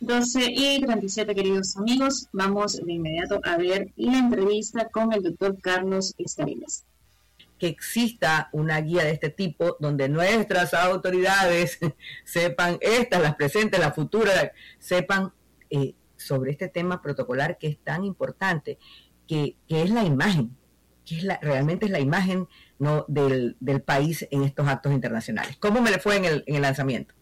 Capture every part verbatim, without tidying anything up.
doce y treinta y siete, queridos amigos. Vamos de inmediato a ver la entrevista con el doctor Carlos Escariles. Que exista una guía de este tipo donde nuestras autoridades sepan, estas, las presentes, las futuras, sepan eh, sobre este tema protocolar que es tan importante, que, que es la imagen, que es la, realmente es la imagen, ¿no?, del, del país en estos actos internacionales. ¿Cómo me le fue en el, en el lanzamiento?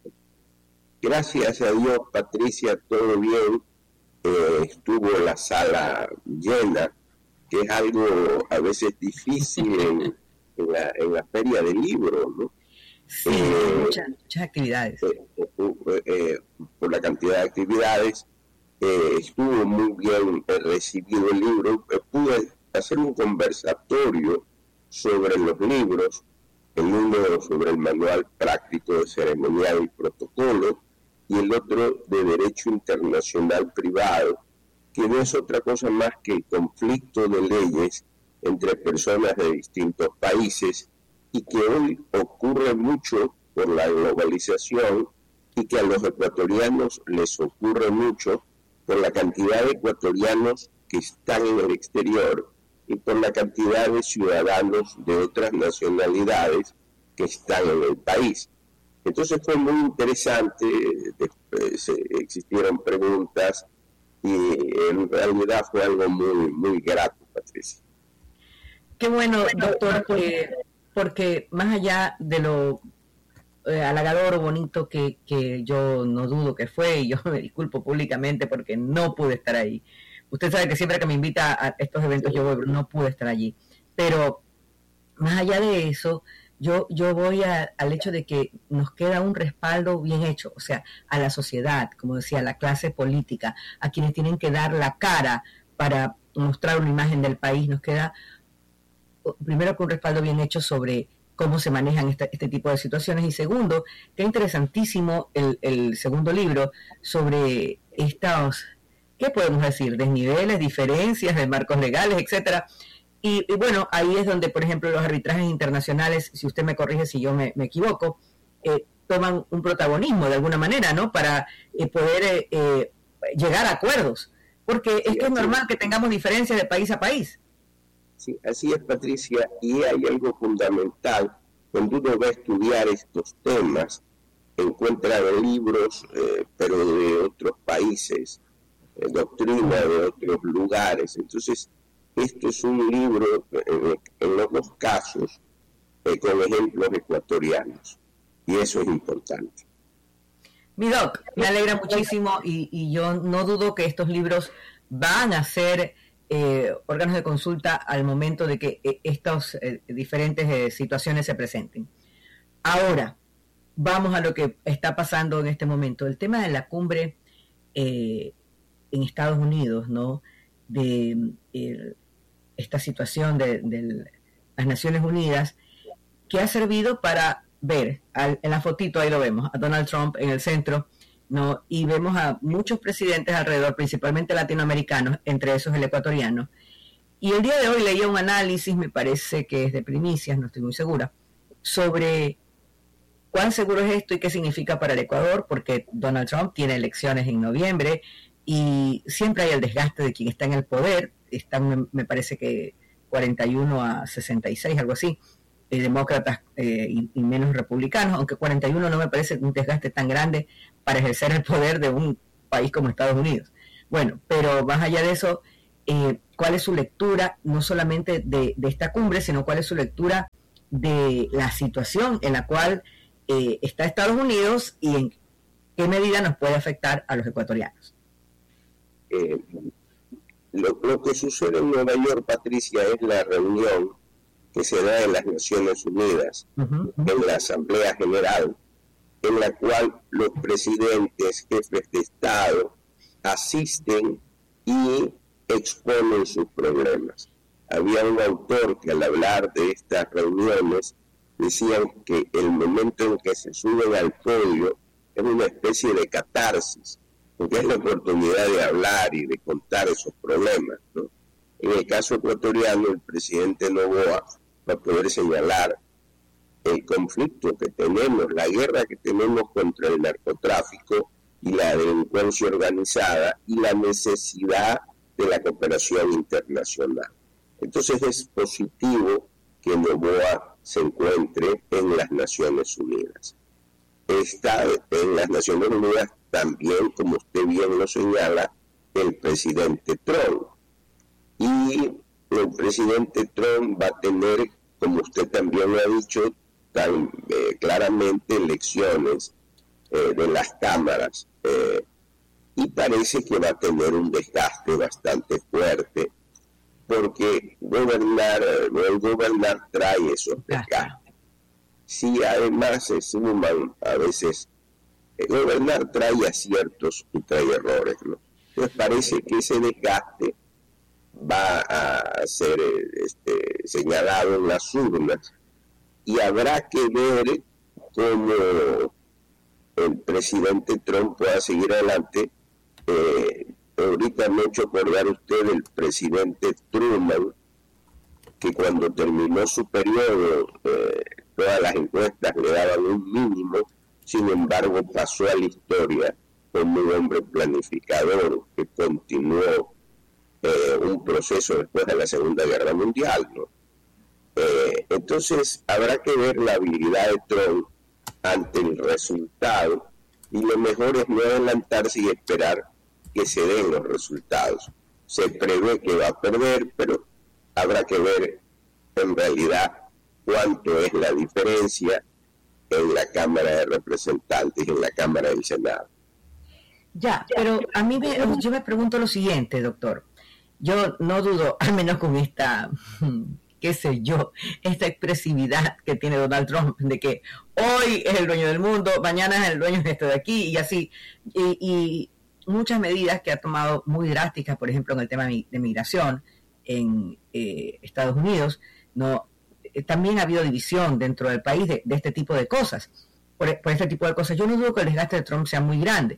Gracias a Dios, Patricia, todo bien. Eh, estuvo la sala llena, que es algo a veces difícil en, en, la, en la feria del libro, ¿no? Sí, eh, muchas, muchas actividades. Eh, eh, eh, por la cantidad de actividades, eh, estuvo muy bien eh, recibido el libro. Eh, pude hacer un conversatorio sobre los libros, el uno sobre el manual práctico de ceremonial y protocolo, y el otro de Derecho Internacional Privado, que no es otra cosa más que el conflicto de leyes entre personas de distintos países y que hoy ocurre mucho por la globalización y que a los ecuatorianos les ocurre mucho por la cantidad de ecuatorianos que están en el exterior y por la cantidad de ciudadanos de otras nacionalidades que están en el país. Entonces fue muy interesante, después existieron preguntas y en realidad fue algo muy, muy grato, Patricia. Qué bueno, doctor, porque, porque más allá de lo eh, halagador o bonito que, que yo no dudo que fue, y yo me disculpo públicamente porque no pude estar ahí. Usted sabe que siempre que me invita a estos eventos yo voy, no pude estar allí. Pero más allá de eso, yo, yo voy a, al hecho de que nos queda un respaldo bien hecho, o sea, a la sociedad, como decía, a la clase política, a quienes tienen que dar la cara para mostrar una imagen del país, nos queda primero con un respaldo bien hecho sobre cómo se manejan este, este tipo de situaciones, y segundo, que es interesantísimo el, el segundo libro sobre estos, ¿qué podemos decir?, desniveles, diferencias de marcos legales, etcétera. Y, y bueno, ahí es donde, por ejemplo, los arbitrajes internacionales, si usted me corrige si yo me, me equivoco, eh, toman un protagonismo de alguna manera, ¿no?, para eh, poder eh, eh, llegar a acuerdos, porque es sí, que es normal es. que tengamos diferencias de país a país. Sí, así es, Patricia, y hay algo fundamental. Cuando uno va a estudiar estos temas, encuentra libros, eh, pero de otros países, eh, doctrina de otros lugares. Entonces, esto es un libro, en, en los dos casos, eh, con ejemplos ecuatorianos, y eso es importante. Mi doc, me alegra muchísimo, y, y yo no dudo que estos libros van a ser eh, órganos de consulta al momento de que eh, estas eh, diferentes eh, situaciones se presenten. Ahora, vamos a lo que está pasando en este momento. El tema de la cumbre eh, en Estados Unidos, ¿no?, de eh, esta situación de, de las Naciones Unidas, que ha servido para ver, al, en la fotito ahí lo vemos, a Donald Trump en el centro, ¿no?, y vemos a muchos presidentes alrededor, principalmente latinoamericanos, entre esos el ecuatoriano. Y el día de hoy leía un análisis, me parece que es de primicias, no estoy muy segura, sobre cuán seguro es esto y qué significa para el Ecuador, porque Donald Trump tiene elecciones en noviembre y siempre hay el desgaste de quien está en el poder. Están, me parece que cuarenta y uno a sesenta y seis, algo así, eh, demócratas eh, y, y menos republicanos, aunque cuarenta y uno no me parece un desgaste tan grande para ejercer el poder de un país como Estados Unidos. Bueno, pero más allá de eso, eh, ¿cuál es su lectura, no solamente de, de esta cumbre, sino cuál es su lectura de la situación en la cual eh, está Estados Unidos y en qué medida nos puede afectar a los ecuatorianos? Eh, lo, lo que sucede en Nueva York, Patricia, es la reunión que se da en las Naciones Unidas, uh-huh, uh-huh. en la Asamblea General, en la cual los presidentes, jefes de Estado, asisten y exponen sus problemas. Había un autor que al hablar de estas reuniones decían que el momento en que se suben al podio es una especie de catarsis, porque es la oportunidad de hablar y de contar esos problemas, ¿no? En el caso ecuatoriano, el presidente Noboa va a poder señalar el conflicto que tenemos, la guerra que tenemos contra el narcotráfico y la delincuencia delincuencia organizada y la necesidad de la cooperación internacional. Entonces es positivo que Noboa se encuentre en las Naciones Unidas. Está en las Naciones Unidas también, como usted bien lo señala, el presidente Trump. Y el presidente Trump va a tener, como usted también lo ha dicho tan eh, claramente, elecciones eh, de las cámaras. Eh, y parece que va a tener un desgaste bastante fuerte, porque gobernar, el gobernar trae esos desgastes. Sí, además se suman a veces, el gobernar trae aciertos y trae errores, ¿no? Entonces parece que ese desgaste va a ser este, señalado en las urnas, y habrá que ver cómo el presidente Trump pueda seguir adelante. Eh, ahorita me ha hecho acordar usted del presidente Truman, que cuando terminó su periodo, eh, todas las encuestas le daban un mínimo, sin embargo pasó a la historia como un hombre planificador que continuó eh, un proceso después de la Segunda Guerra Mundial, ¿no? Eh, entonces habrá que ver la habilidad de Trump ante el resultado, y lo mejor es no adelantarse y esperar que se den los resultados. Se prevé que va a perder, pero habrá que ver en realidad cuánto es la diferencia en la Cámara de Representantes y en la Cámara del Senado. Ya, pero a mí me, yo me pregunto lo siguiente, doctor. Yo no dudo, al menos con esta, qué sé yo, esta expresividad que tiene Donald Trump, de que hoy es el dueño del mundo, mañana es el dueño de esto de aquí, y así, y, y muchas medidas que ha tomado muy drásticas, por ejemplo, en el tema de migración en eh, Estados Unidos, no, eh, también ha habido división dentro del país de, de este tipo de cosas, por, por este tipo de cosas. Yo no dudo que el desgaste de Trump sea muy grande,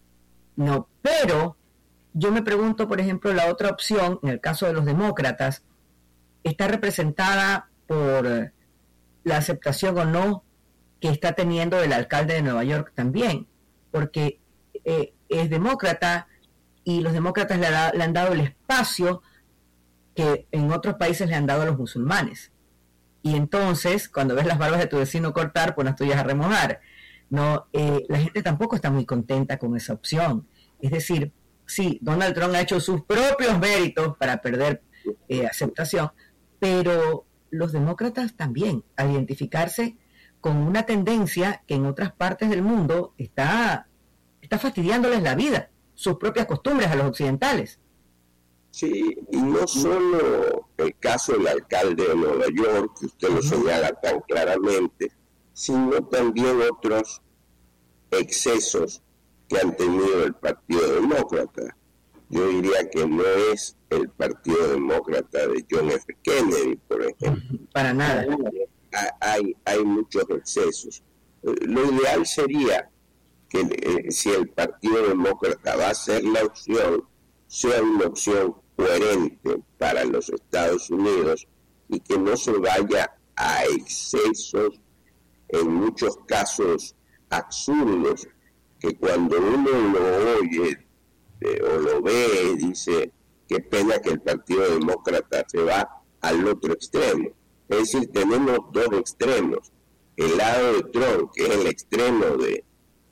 no, pero yo me pregunto, por ejemplo, la otra opción, en el caso de los demócratas, está representada por la aceptación o no que está teniendo el alcalde de Nueva York también, porque eh, es demócrata y los demócratas le, da, le han dado el espacio que en otros países le han dado a los musulmanes. Y entonces, cuando ves las barbas de tu vecino cortar, pues las tuyas a remojar. No, eh, la gente tampoco está muy contenta con esa opción. Es decir, sí, Donald Trump ha hecho sus propios méritos para perder eh, aceptación, pero los demócratas también, al identificarse con una tendencia que en otras partes del mundo está, está fastidiándoles la vida, sus propias costumbres a los occidentales. Sí, y no solo el caso del alcalde de Nueva York, que usted lo señala tan claramente, sino también otros excesos que han tenido el Partido Demócrata. Yo diría que no es el Partido Demócrata de John F. Kennedy, por ejemplo. Para nada. Hay, hay muchos excesos. Lo ideal sería que eh, si el Partido Demócrata va a ser la opción, sea una opción coherente para los Estados Unidos y que no se vaya a excesos, en muchos casos absurdos, que cuando uno lo oye eh, o lo ve, dice, qué pena que el Partido Demócrata se va al otro extremo. Es decir, tenemos dos extremos, el lado de Trump, que es el extremo de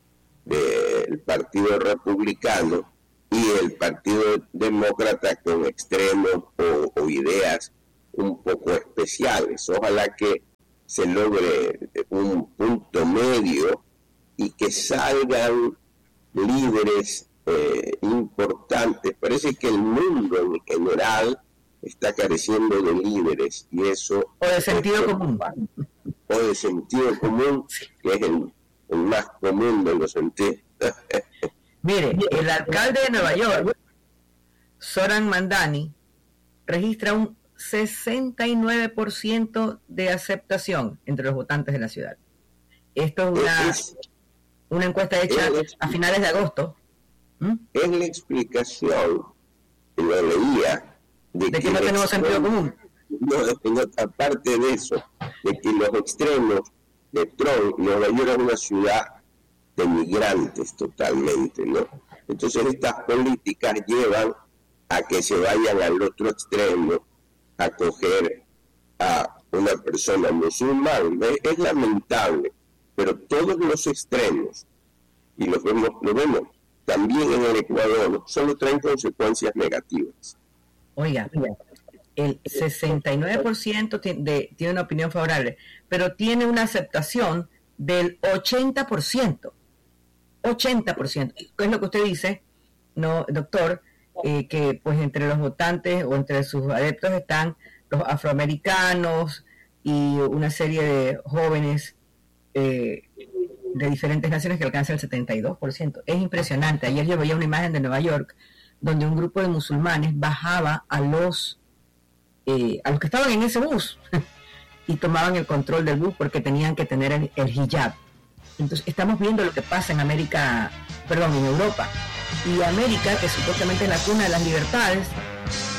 del Partido Republicano, y el Partido Demócrata con extremos o, o ideas un poco especiales. Ojalá que se logre un punto medio y que salgan líderes eh, importantes. Parece que el mundo en general está careciendo de líderes, y eso... O de sentido común. O de sentido común, que es el, el más común de los sentidos. Mire, el alcalde de Nueva York, Zoran Mandani, registra un sesenta y nueve por ciento de aceptación entre los votantes de la ciudad. Esto es una, es, una encuesta hecha es, a finales de agosto. ¿Mm? Es la explicación, que lo leía, de, de que, que no tenemos sentido común. No, no, aparte de eso, de que los extremos de Trump, Nueva York es una ciudad de migrantes totalmente, ¿no? Entonces estas políticas llevan a que se vayan al otro extremo, a coger a una persona musulmana. Es lamentable, pero todos los extremos, y los vemos, lo vemos también en el Ecuador, solo traen consecuencias negativas. Oiga, el sesenta y nueve por ciento de, tiene una opinión favorable, pero tiene una aceptación del ochenta por ciento. ochenta por ciento. ¿Qué es lo que usted dice, no, doctor? Eh, que pues entre los votantes o entre sus adeptos están los afroamericanos y una serie de jóvenes eh, de diferentes naciones que alcanzan el setenta y dos por ciento. Es impresionante. Ayer yo veía una imagen de Nueva York donde un grupo de musulmanes bajaba a los eh, a los que estaban en ese bus y tomaban el control del bus porque tenían que tener el, el hijab. Entonces estamos viendo lo que pasa en América, perdón, en Europa. Y América, que supuestamente es la cuna de las libertades,